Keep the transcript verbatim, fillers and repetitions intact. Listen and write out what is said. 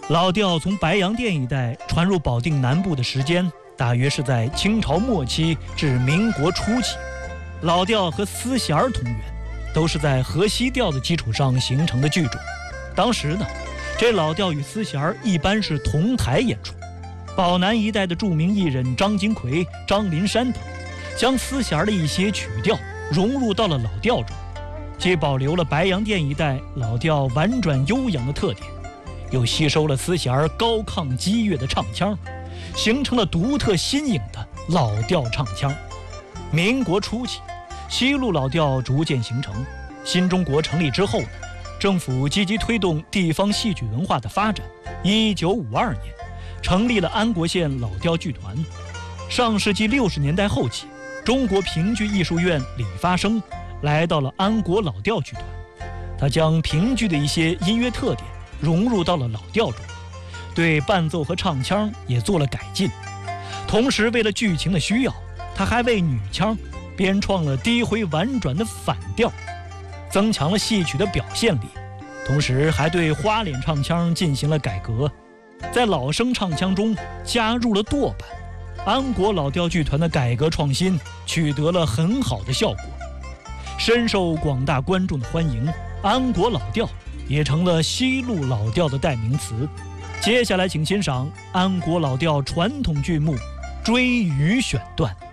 老调从白洋淀一带传入保定南部的时间，大约是在清朝末期至民国初期。老调和丝弦儿同源，都是在河西调的基础上形成的剧种。当时呢，这老调与丝弦儿一般是同台演出。保南一带的著名艺人张金奎、张林山等，将丝弦儿的一些曲调融入到了老调中，既保留了白洋淀一带老调婉转悠扬的特点，又吸收了丝弦儿高亢激越的唱腔，形成了独特新颖的老调唱腔。民国初期，西路老调逐渐形成。新中国成立之后呢，政府积极推动地方戏曲文化的发展。一九五二年，成立了安国县老调剧团。上世纪六十年代后期，中国评剧艺术院李发生来到了安国老调剧团，他将评剧的一些音乐特点融入到了老调中，对伴奏和唱腔也做了改进。同时，为了剧情的需要，他还为女腔编创了低回婉转的反调，增强了戏曲的表现力。同时还对花脸唱腔进行了改革，在老生唱腔中加入了剁板。安国老调剧团的改革创新取得了很好的效果，深受广大观众的欢迎。安国老调也成了西路老调的代名词。接下来请欣赏安国老调传统剧目《追鱼》选段。